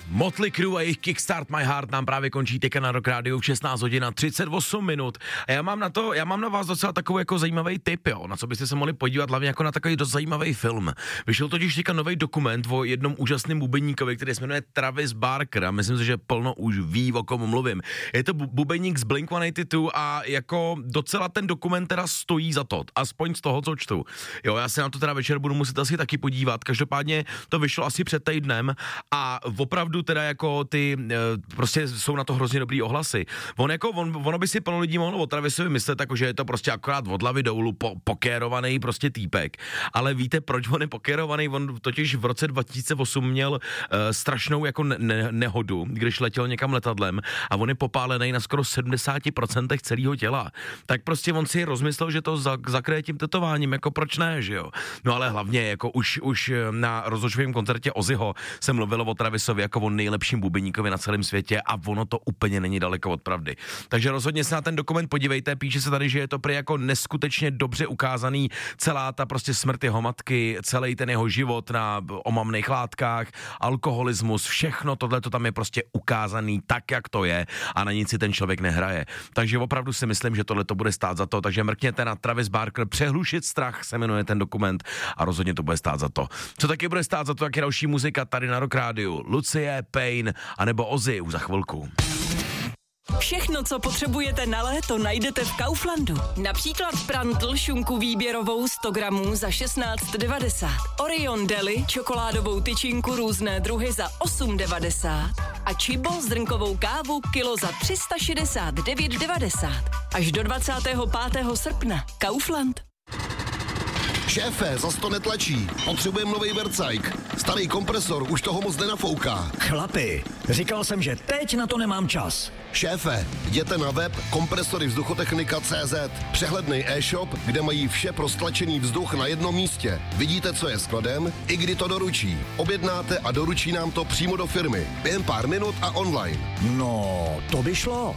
Motley Crue a jejich Kickstart My Heart nám právě končí teďka na Rock Radio v 16 hodin a 38 minut. A já mám na vás docela takový jako zajímavý tip, jo, na co byste se mohli podívat, hlavně jako na takový dost zajímavý film. Vyšel totiž teďka nový dokument o jednom úžasném bubeníkovi, který se jmenuje Travis Barker, a myslím si, že plno už ví, o kom mluvím. Je to bubeník z Blink-182 a jako docela ten dokument teda stojí za to, aspoň z toho, co čtu. Jo, já se na to teda večer budu muset asi taky podívat. Každopádně to vyšlo asi před týdnem a opravdu teda jako ty prostě jsou na to hrozně dobrý ohlasy. Ono by si plno lidí mohlo o Travisovi myslet, jako, že je to prostě akorát od hlavy dolů pokérovaný prostě týpek. Ale víte, proč on je pokérovaný? On totiž v roce 2008 měl strašnou jako nehodu, když letěl někam letadlem a on je popálený na skoro 70% celého těla. Tak prostě on si rozmyslel, že to zakryje tím tetováním, jako proč ne, že jo? No ale hlavně jako už na rozhodčovém koncertě Ozzyho se mluvilo o Travisovi jako o nejlepším bubeníkovi na celém světě a ono to úplně není daleko od pravdy. Takže rozhodně se na ten dokument podívejte, píše se tady, že je to prý jako neskutečně dobře ukázaný celá ta prostě smrt jeho matky, celý ten jeho život na omamných látkách, alkoholismus, všechno tohle to tam je prostě ukázaný tak, jak to je a na nic si ten člověk nehraje. Takže opravdu si myslím, že tohle to bude stát za to, takže mrkněte na Travis Barker, Přehlušit strach se jmenuje ten dokument a rozhodně to bude stát za to. Co taky bude stát za to, jak je další muzika tady na Rock Radio. Lucie, Pain anebo Ozzy už za chvilku. Všechno, co potřebujete na léto, najdete v Kauflandu. Například prantl šunku výběrovou 100 gramů za 16,90. Orion Deli čokoládovou tyčinku různé druhy za 8,90. A Chibo zrnkovou kávu kilo za 369,90. Až do 25. srpna. Kaufland. Šéfe, zas to netlačí. Potřebujeme novej vercajk. Starý kompresor už toho moc nenafouká. Chlapi, říkal jsem, že teď na to nemám čas. Šéfe, jděte na web kompresorivzduchotechnika.cz. Přehlednej e-shop, kde mají vše pro stlačený vzduch na jednom místě. Vidíte, co je skladem i kdy to doručí. Objednáte a doručí nám to přímo do firmy. Během pár minut a online. No, to by šlo.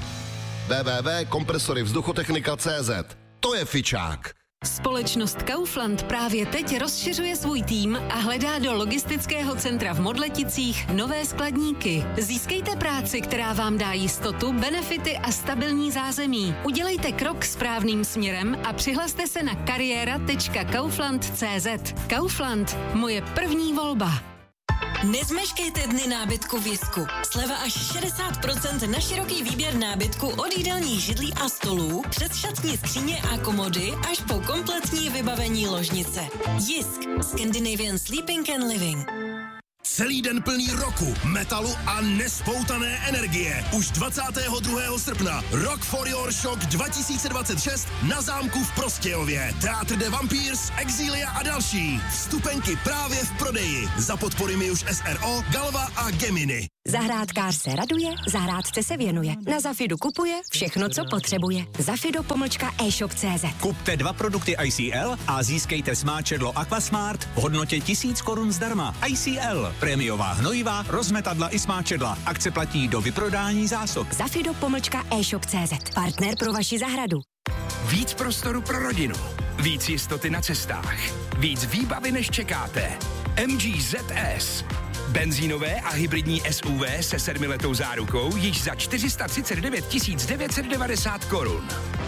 www.kompresorivzduchotechnika.cz. To je fičák. Společnost Kaufland právě teď rozšiřuje svůj tým a hledá do logistického centra v Modleticích nové skladníky. Získejte práci, která vám dá jistotu, benefity a stabilní zázemí. Udělejte krok správným směrem a přihlaste se na kariéra.kaufland.cz. Kaufland, moje první volba. Nezmeškejte dny nábytku v Jisku. Sleva až 60% na široký výběr nábytku od jídelních židlí a stolů, přes šatní skříně a komody až po kompletní vybavení ložnice. Jisk. Scandinavian Sleeping and Living. Celý den plný roku, metalu a nespoutané energie. Už 22. srpna Rock for Your Shock 2026 na zámku v Prostějově. Teatr de Vampires, Exilia a další. Vstupenky právě v prodeji. Za podpory mi už SRO, Galva a Gemini. Zahrádkář se raduje, zahrádce se věnuje. Na Zafidu kupuje všechno, co potřebuje. Zafido.e-shop.cz. Kupte 2 produkty ICL a získejte smáčedlo Aquasmart v hodnotě 1000 korun zdarma. ICL, prémiová hnojivá, rozmetadla i smáčedla. Akce platí do vyprodání zásob. Zafido.e-shop.cz. Partner pro vaši zahradu. Víc prostoru pro rodinu. Víc jistoty na cestách. Víc výbavy, než čekáte. MG ZS. Benzínové a hybridní SUV se 7letou zárukou již za 439 990 korun.